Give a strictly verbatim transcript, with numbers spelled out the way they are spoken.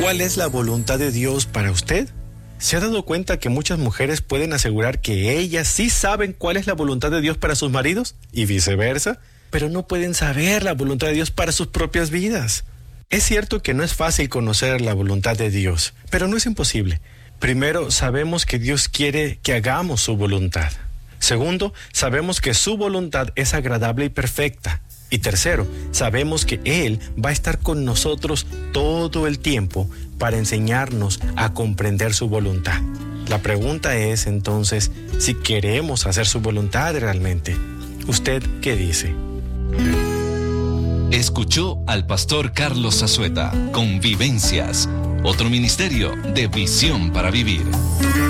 ¿Cuál es la voluntad de Dios para usted? ¿Se ha dado cuenta que muchas mujeres pueden asegurar que ellas sí saben cuál es la voluntad de Dios para sus maridos y viceversa, pero no pueden saber la voluntad de Dios para sus propias vidas? Es cierto que no es fácil conocer la voluntad de Dios, pero no es imposible. Primero, sabemos que Dios quiere que hagamos su voluntad. Segundo, sabemos que su voluntad es agradable y perfecta. Y tercero, sabemos que Él va a estar con nosotros todo el tiempo para enseñarnos a comprender su voluntad. La pregunta es entonces si queremos hacer su voluntad realmente. ¿Usted qué dice? Escuchó al pastor Carlos Azueta con Vivencias, otro ministerio de Visión para Vivir.